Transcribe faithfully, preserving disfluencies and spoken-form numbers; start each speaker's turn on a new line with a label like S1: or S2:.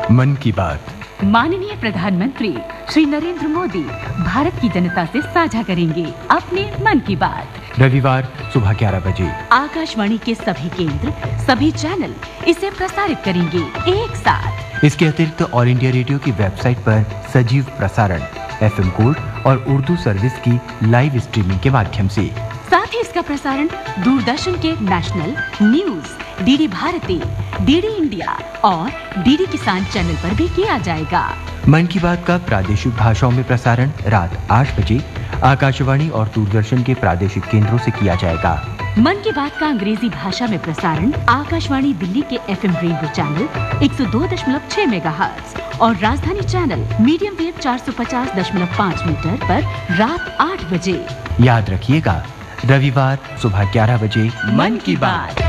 S1: मन की बात।
S2: माननीय प्रधानमंत्री श्री नरेंद्र मोदी भारत की जनता से साझा करेंगे अपने मन की बात।
S1: रविवार सुबह ग्यारह बजे
S2: आकाशवाणी के सभी केंद्र, सभी चैनल इसे प्रसारित करेंगे एक साथ।
S1: इसके अतिरिक्त ऑल इंडिया रेडियो की वेबसाइट पर सजीव प्रसारण, एफ एम गोल्ड और उर्दू सर्विस की लाइव स्ट्रीमिंग के माध्यम से।
S2: साथ ही इसका प्रसारण दूरदर्शन के national news, DD Bharti, DD India और डीडी किसान चैनल पर भी किया जाएगा।
S1: मन की बात का प्रादेशिक भाषाओं में प्रसारण रात आठ बजे आकाशवाणी और दूरदर्शन के प्रादेशिक केंद्रों से किया जाएगा।
S2: मन की बात का अंग्रेजी भाषा में प्रसारण आकाशवाणी दिल्ली के एफ एम रेनबो चैनल एक सौ दो दशमलव छह मेगाहर्ट्ज और राजधानी चैनल मीडियम वेव चार सौ पचास दशमलव पाँच मीटर पर रात आठ बजे।
S1: याद रखिएगा, रविवार सुबह ग्यारह बजे
S2: मन की बात।